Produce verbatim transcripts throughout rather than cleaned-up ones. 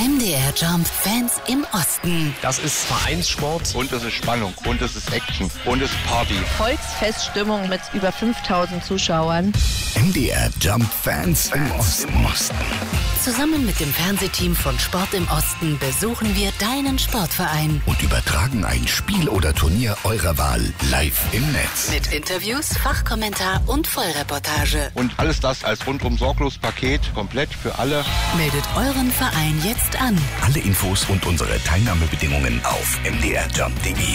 M D R Jump Fans im Osten. Das ist Vereinssport. Und es ist Spannung. Und es ist Action. Und es ist Party. Volksfeststimmung mit über fünftausend Zuschauern. M D R Jump Fans im Osten. Zusammen mit dem Fernsehteam von Sport im Osten besuchen wir deinen Sportverein. Und übertragen ein Spiel oder Turnier eurer Wahl live im Netz. Mit Interviews, Fachkommentar und Vollreportage. Und alles das als rundum sorglos Paket, komplett für alle. Meldet euren Verein jetzt an. Alle Infos und unsere Teilnahmebedingungen auf m d r jump punkt d e.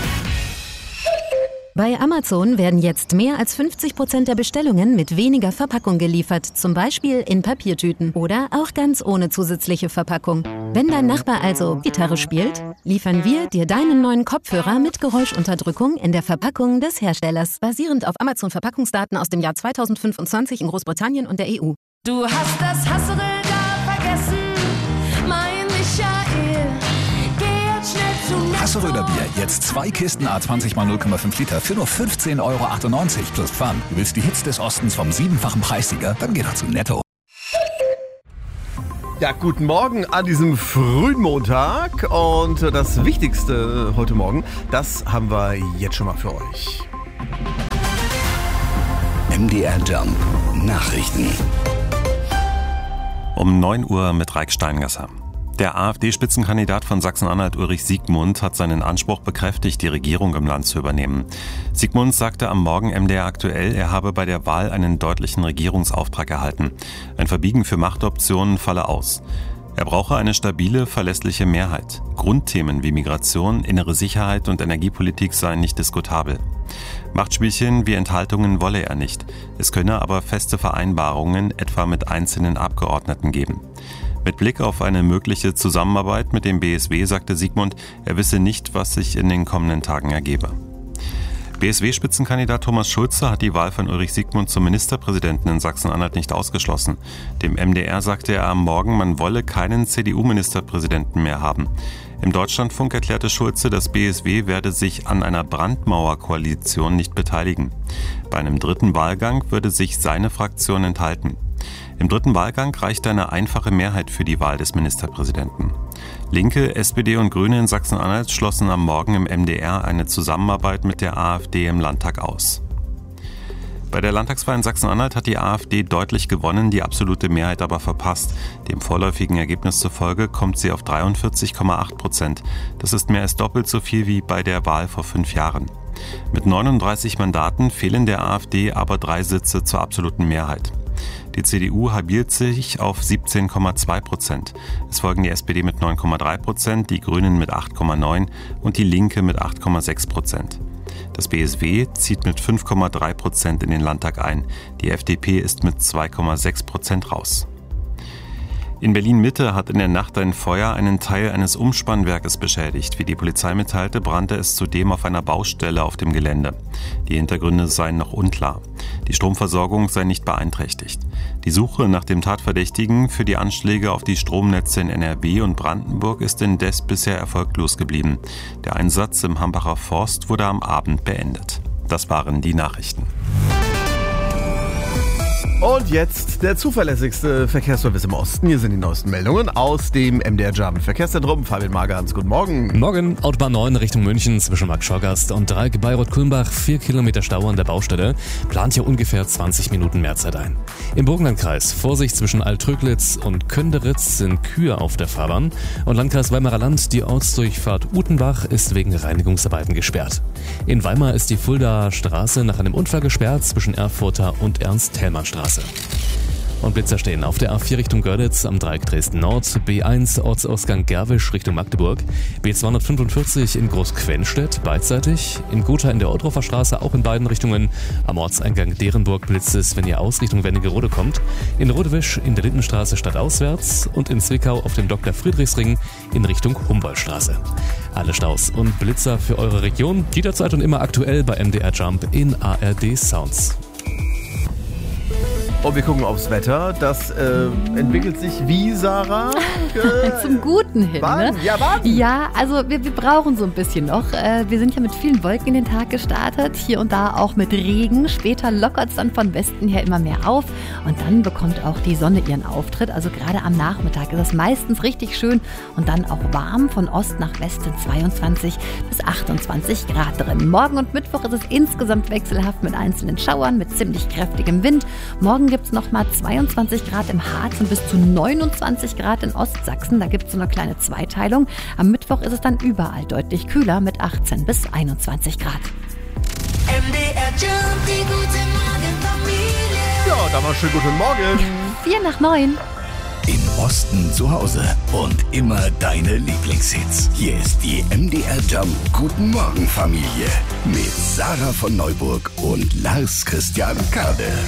Bei Amazon werden jetzt mehr als fünfzig Prozent der Bestellungen mit weniger Verpackung geliefert, zum Beispiel in Papiertüten oder auch ganz ohne zusätzliche Verpackung. Wenn dein Nachbar also Gitarre spielt, liefern wir dir deinen neuen Kopfhörer mit Geräuschunterdrückung in der Verpackung des Herstellers, basierend auf Amazon-Verpackungsdaten aus dem Jahr zweitausendfünfundzwanzig in Großbritannien und der E U. Du hast das Hassel da vergessen, mein Michael. Hasseröder Bier, jetzt zwei Kisten A zwanzig mal null Komma fünf Liter für nur fünfzehn Euro achtundneunzig plus Pfand. Du willst die Hits des Ostens vom siebenfachen Preissieger? Dann geh doch zu Netto. Ja, guten Morgen an diesem frühen Montag. Und das Wichtigste heute Morgen, das haben wir jetzt schon mal für euch. M D R Jump Nachrichten. Um neun Uhr mit Raik Steingasser. Der AfD-Spitzenkandidat von Sachsen-Anhalt Ulrich Siegmund hat seinen Anspruch bekräftigt, die Regierung im Land zu übernehmen. Siegmund sagte am Morgen M D R aktuell, er habe bei der Wahl einen deutlichen Regierungsauftrag erhalten. Ein Verbiegen für Machtoptionen falle aus. Er brauche eine stabile, verlässliche Mehrheit. Grundthemen wie Migration, innere Sicherheit und Energiepolitik seien nicht diskutabel. Machtspielchen wie Enthaltungen wolle er nicht. Es könne aber feste Vereinbarungen, etwa mit einzelnen Abgeordneten, geben. Mit Blick auf eine mögliche Zusammenarbeit mit dem B S W sagte Siegmund, er wisse nicht, was sich in den kommenden Tagen ergebe. B S W-Spitzenkandidat Thomas Schulze hat die Wahl von Ulrich Siegmund zum Ministerpräsidenten in Sachsen-Anhalt nicht ausgeschlossen. Dem M D R sagte er am Morgen, man wolle keinen C D U-Ministerpräsidenten mehr haben. Im Deutschlandfunk erklärte Schulze, das B S W werde sich an einer Brandmauerkoalition nicht beteiligen. Bei einem dritten Wahlgang würde sich seine Fraktion enthalten. Im dritten Wahlgang reichte eine einfache Mehrheit für die Wahl des Ministerpräsidenten. Linke, S P D und Grüne in Sachsen-Anhalt schlossen am Morgen im M D R eine Zusammenarbeit mit der AfD im Landtag aus. Bei der Landtagswahl in Sachsen-Anhalt hat die AfD deutlich gewonnen, die absolute Mehrheit aber verpasst. Dem vorläufigen Ergebnis zufolge kommt sie auf dreiundvierzig Komma acht Prozent. Das ist mehr als doppelt so viel wie bei der Wahl vor fünf Jahren. Mit neununddreißig Mandaten fehlen der AfD aber drei Sitze zur absoluten Mehrheit. Die C D U halbiert sich auf siebzehn Komma zwei Prozent. Es folgen die S P D mit neun Komma drei Prozent, die Grünen mit acht Komma neun und die Linke mit acht Komma sechs Prozent. Das B S W zieht mit fünf Komma drei Prozent in den Landtag ein. Die F D P ist mit zwei Komma sechs Prozent raus. In Berlin-Mitte hat in der Nacht ein Feuer einen Teil eines Umspannwerkes beschädigt. Wie die Polizei mitteilte, brannte es zudem auf einer Baustelle auf dem Gelände. Die Hintergründe seien noch unklar. Die Stromversorgung sei nicht beeinträchtigt. Die Suche nach dem Tatverdächtigen für die Anschläge auf die Stromnetze in N R W und Brandenburg ist indes bisher erfolglos geblieben. Der Einsatz im Hambacher Forst wurde am Abend beendet. Das waren die Nachrichten. Und jetzt der zuverlässigste Verkehrsservice im Osten. Hier sind die neuesten Meldungen aus dem M D R Jump Verkehrszentrum. Fabian Magerns, guten Morgen. Morgen, Autobahn neun Richtung München zwischen Markt-Schorgast und Dreieck Bayreuth-Kulmbach. Vier Kilometer Stau an der Baustelle. Plant hier ungefähr zwanzig Minuten Mehrzeit ein. Im Burgenlandkreis, Vorsicht zwischen Altröglitz und Könderitz sind Kühe auf der Fahrbahn. Und Landkreis Weimarer Land, die Ortsdurchfahrt Utenbach ist wegen Reinigungsarbeiten gesperrt. In Weimar ist die Fuldaer Straße nach einem Unfall gesperrt zwischen Erfurter und Ernst-Thälmann-Straße. Und Blitzer stehen auf der A vier Richtung Görlitz am Dreieck Dresden Nord, B eins Ortsausgang Gerwisch Richtung Magdeburg, B zweihundertfünfundvierzig in Großquenstedt beidseitig, in Gotha in der Oldorfer Straße auch in beiden Richtungen, am Ortseingang Derenburg blitzt es, wenn ihr aus Richtung Wernigerode kommt, in Rodewisch in der Lindenstraße stadtauswärts und in Zwickau auf dem Doktor Friedrichsring in Richtung Humboldtstraße. Alle Staus und Blitzer für eure Region, jederzeit und immer aktuell bei M D R Jump in A R D Sounds. Und wir gucken aufs Wetter. Das äh, entwickelt sich wie, Sarah? Äh, Zum Guten hin, wann? ne? Ja, wann? Ja, also wir, wir brauchen so ein bisschen noch. Äh, wir sind ja mit vielen Wolken in den Tag gestartet. Hier und da auch mit Regen. Später lockert es dann von Westen her immer mehr auf. Und dann bekommt auch die Sonne ihren Auftritt. Also gerade am Nachmittag ist es meistens richtig schön. Und dann auch warm. Von Ost nach Westen zweiundzwanzig bis achtundzwanzig Grad drin. Morgen und Mittwoch ist es insgesamt wechselhaft mit einzelnen Schauern, mit ziemlich kräftigem Wind. Morgen gibt es nochmal zweiundzwanzig Grad im Harz und bis zu neunundzwanzig Grad in Ostsachsen. Da gibt es so eine kleine Zweiteilung. Am Mittwoch ist es dann überall deutlich kühler mit achtzehn bis einundzwanzig Grad. M D R Jump, die gute Morgenfamilie. Ja, da war schön guten Morgen. Vier nach neun. Im Osten zu Hause und immer deine Lieblingshits. Hier ist die M D R Jump Guten Morgen Familie mit Sarah von Neuburg und Lars Christian Kade.